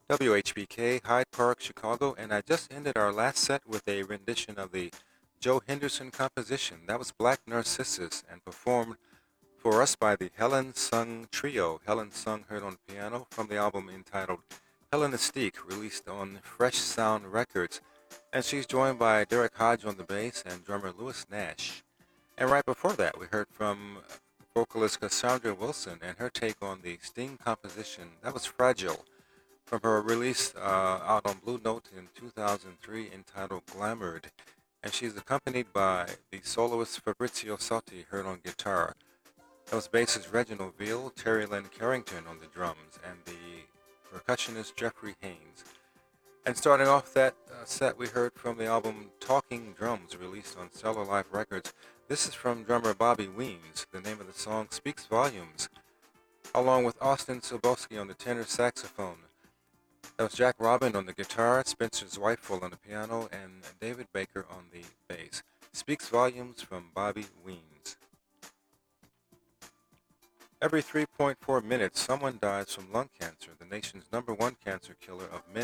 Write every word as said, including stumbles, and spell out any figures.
W H B K, Hyde Park, Chicago, and I just ended our last set with a rendition of the Joe Henderson composition. That was Black Narcissus and performed for us by the Helen Sung Trio. Helen Sung heard on piano from the album entitled Hellenistique, released on Fresh Sound Records. And she's joined by Derek Hodge on the bass and drummer Lewis Nash. And right before that, we heard from vocalist Cassandra Wilson and her take on the Sting composition. That was Fragile from her release uh, out on Blue Note in two thousand three entitled Glamoured. And she's accompanied by the soloist Fabrizio Sotti, heard on guitar. That was bassist Reginald Veal, Terry Lynn Carrington on the drums, and the percussionist Jeffrey Haynes. And starting off that uh, set, we heard from the album Talking Drums, released on Stellar Life Records. This is from drummer Bobby Weems. The name of the song speaks volumes, along with Austin Sobowski on the tenor saxophone. That was Jack Robin on the guitar, Spencer Zweifel on the piano, and David Baker on the bass. Speaks volumes from Bobby Weems. Every three point four minutes, someone dies from lung cancer, the nation's number one cancer killer of men.